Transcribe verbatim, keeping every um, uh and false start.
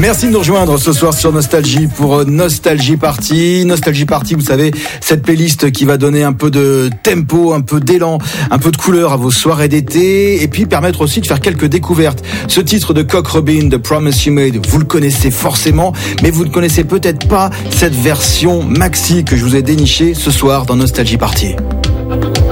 Merci de nous rejoindre ce soir sur Nostalgie pour Nostalgie Party. Nostalgie Party, vous savez, cette playlist qui va donner un peu de tempo, un peu d'élan, un peu de couleur à vos soirées d'été et puis permettre aussi de faire quelques découvertes. Ce titre de Cock Robin, The Promise You Made, vous le connaissez forcément, mais vous ne connaissez peut-être pas cette version maxi que je vous ai dénichée ce soir dans Nostalgie Party.